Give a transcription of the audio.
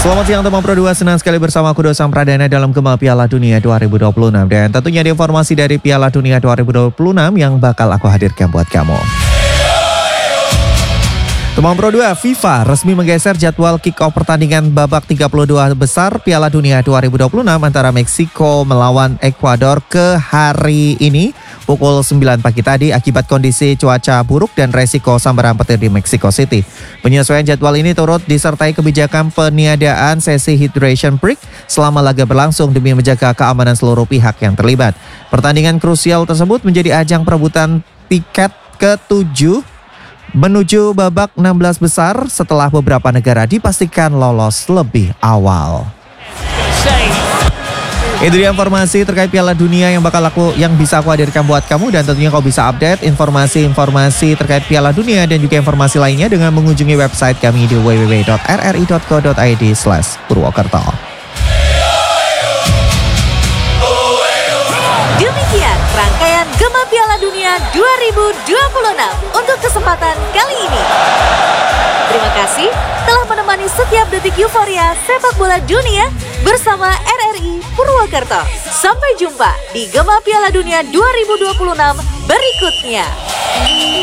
Selamat siang teman Pro 2, senang sekali bersama aku Dosang Pradana dalam Gema Piala Dunia 2026. Dan tentunya ada informasi dari Piala Dunia 2026 yang bakal aku hadirkan buat kamu. Teman Pro 2, FIFA resmi menggeser jadwal kick-off pertandingan babak 32 besar Piala Dunia 2026 antara Meksiko melawan Ekuador ke hari ini pukul 9 pagi tadi akibat kondisi cuaca buruk dan resiko sambaran petir di Mexico City. Penyesuaian jadwal ini turut disertai kebijakan peniadaan sesi hydration break selama laga berlangsung demi menjaga keamanan seluruh pihak yang terlibat. Pertandingan krusial tersebut menjadi ajang perebutan tiket ke-7 menuju babak 16 besar setelah beberapa negara dipastikan lolos lebih awal. Itu dia informasi terkait Piala Dunia yang bisa aku hadirkan buat kamu, dan tentunya kau bisa update informasi-informasi terkait Piala Dunia dan juga informasi lainnya dengan mengunjungi website kami di www.rri.co.id/Purwokerto. Demikian rangkaian Gema Piala Dunia 2026 untuk kesempatan kali ini. Terima kasih telah menemani setiap detik euforia sepak bola dunia bersama RRI Purwokerto. Sampai jumpa di Gema Piala Dunia 2026 berikutnya.